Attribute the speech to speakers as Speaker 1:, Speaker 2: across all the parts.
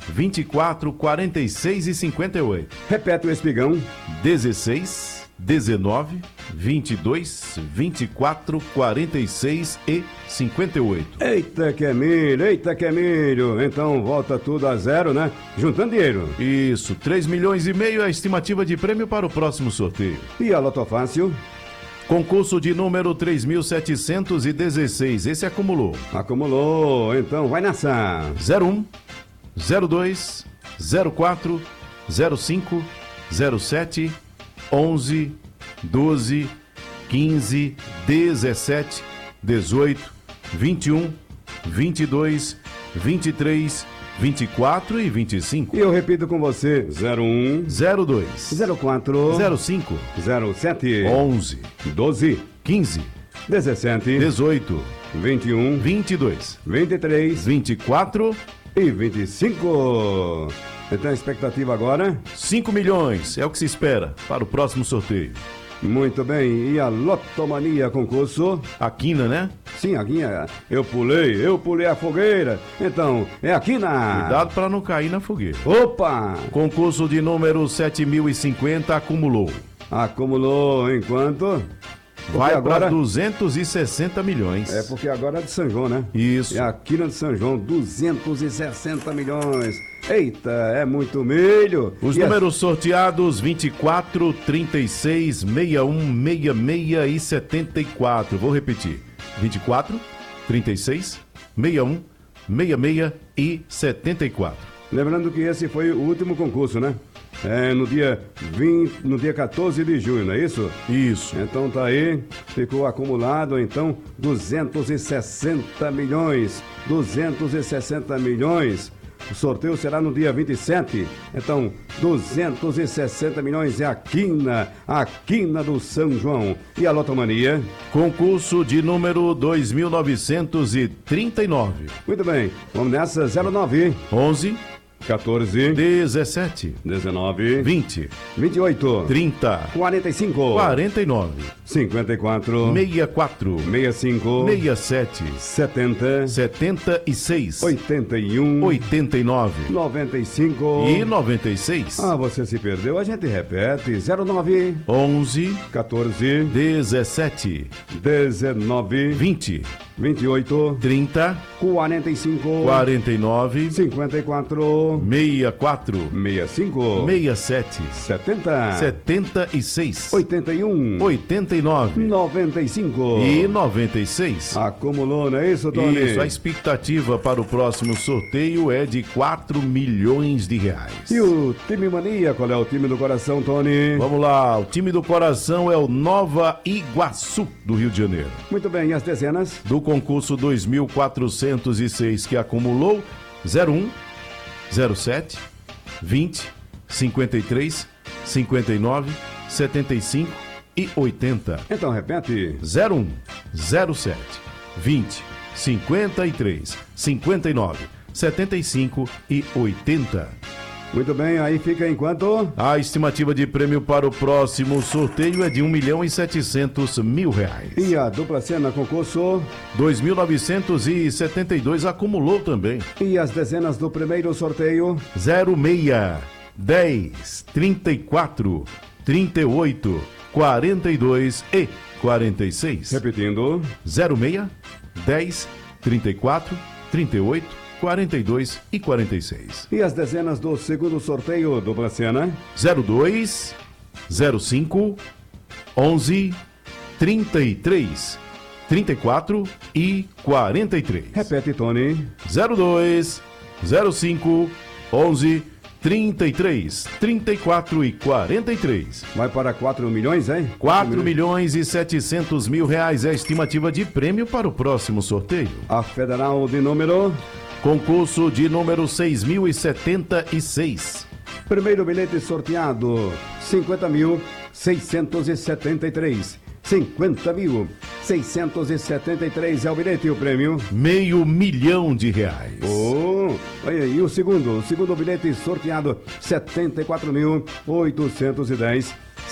Speaker 1: 24, 46 e 58.
Speaker 2: Repete o espigão.
Speaker 1: 16, 19, 22, 24, 46 e 58.
Speaker 2: Eita que é milho, eita que é milho. Então volta tudo a zero, né? Juntando dinheiro.
Speaker 1: Isso, 3 milhões e meio é a estimativa de prêmio para o próximo sorteio.
Speaker 2: E a Loto Fácil?
Speaker 1: Concurso de número 3.716, esse acumulou.
Speaker 2: Acumulou, então vai nessa.
Speaker 1: 01, 02, 04, 05, 07, 11, 12, 15, 17, 18, 21, 22, 23, 24 e 25.
Speaker 2: E eu repito com você: 01,
Speaker 1: 02,
Speaker 2: 04,
Speaker 1: 05,
Speaker 2: 07,
Speaker 1: 11,
Speaker 2: 12,
Speaker 1: 15,
Speaker 2: 17,
Speaker 1: 18,
Speaker 2: 21,
Speaker 1: 22,
Speaker 2: 23
Speaker 1: 24
Speaker 2: e 25. Então a expectativa agora?
Speaker 1: 5 milhões é o que se espera para o próximo sorteio.
Speaker 2: Muito bem, e a Lotomania concurso?
Speaker 1: A quina, né?
Speaker 2: Sim, a quina. Eu pulei a fogueira. Então, é a quina.
Speaker 1: Cuidado para não cair na fogueira.
Speaker 2: Opa!
Speaker 1: Concurso de número 7.050 acumulou.
Speaker 2: Acumulou enquanto?
Speaker 1: Vai
Speaker 2: agora...
Speaker 1: para 260 milhões.
Speaker 2: É porque agora é de São João, né?
Speaker 1: Isso.
Speaker 2: É a quina de São João, 260 milhões. Eita, é muito milho.
Speaker 1: Os números sorteados: 24, 36, 61, 66 e 74. Vou repetir: 24, 36, 61, 66 e 74.
Speaker 2: Lembrando que esse foi o último concurso, né? É no dia 14 de junho, não é isso?
Speaker 1: Isso.
Speaker 2: Então tá aí, ficou acumulado então 260 milhões. 260 milhões. O sorteio será no dia 27. Então, 260 milhões é a quina do São João. E a Lotomania?
Speaker 1: Concurso de número 2.939.
Speaker 2: Muito bem, vamos nessa. 09,
Speaker 1: 11,
Speaker 2: 14,
Speaker 1: 17,
Speaker 2: 19,
Speaker 1: 20,
Speaker 2: 28,
Speaker 1: 30,
Speaker 2: 45,
Speaker 1: 49,
Speaker 2: 54,
Speaker 1: 64,
Speaker 2: 65,
Speaker 1: 67,
Speaker 2: 70,
Speaker 1: 76,
Speaker 2: 81,
Speaker 1: 89
Speaker 2: 95
Speaker 1: e 96.
Speaker 2: Ah, você se perdeu, a gente repete. 09,
Speaker 1: 11,
Speaker 2: 14,
Speaker 1: 17,
Speaker 2: 19,
Speaker 1: 20,
Speaker 2: 28,
Speaker 1: 30,
Speaker 2: 45,
Speaker 1: 49,
Speaker 2: 54,
Speaker 1: 64,
Speaker 2: 65,
Speaker 1: 67,
Speaker 2: 70,
Speaker 1: 76,
Speaker 2: 81,
Speaker 1: 89
Speaker 2: 95
Speaker 1: e 96.
Speaker 2: Acumulou, não é isso, Tony?
Speaker 1: Isso, a expectativa para o próximo sorteio é de 4 milhões de reais.
Speaker 2: E o time mania, qual é o time do coração, Tony?
Speaker 1: Vamos lá, o time do coração é o Nova Iguaçu, do Rio de Janeiro.
Speaker 2: Muito bem, e as dezenas?
Speaker 1: Do concurso 2406, que acumulou 01, 07, 20, 53, 59, 75 e 80.
Speaker 2: Então repete.
Speaker 1: 01, 07, 20, 53, 59, 75 e 80.
Speaker 2: Muito bem, aí fica enquanto?
Speaker 1: A estimativa de prêmio para o próximo sorteio é de 1.700.000 reais.
Speaker 2: E a dupla cena concurso?
Speaker 1: 2.972 acumulou também.
Speaker 2: E as dezenas do primeiro sorteio?
Speaker 1: 06, 10, 34, 38, 42 e 46.
Speaker 2: Repetindo.
Speaker 1: 06, 10, 34, 38, 42 e 46.
Speaker 2: E as dezenas do segundo sorteio, dupla cena?
Speaker 1: 02, 05, 11, 33, 34 e 43.
Speaker 2: Repete, Tony.
Speaker 1: 02, 05, 11, 33, 34 e 43.
Speaker 2: Vai para 4 milhões, hein?
Speaker 1: 4 milhões e 700 mil reais é a estimativa de prêmio para o próximo sorteio.
Speaker 2: A federal de número?
Speaker 1: Concurso de número 6.076.
Speaker 2: Primeiro bilhete sorteado, 50.673. 50.673 é o bilhete e o prêmio?
Speaker 1: R$500 mil.
Speaker 2: Oh, olha aí, o segundo bilhete sorteado, 74.810.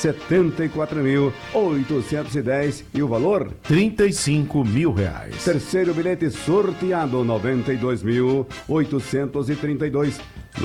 Speaker 2: 74.810 e o valor?
Speaker 1: R$35 mil.
Speaker 2: Terceiro bilhete sorteado, 92.832.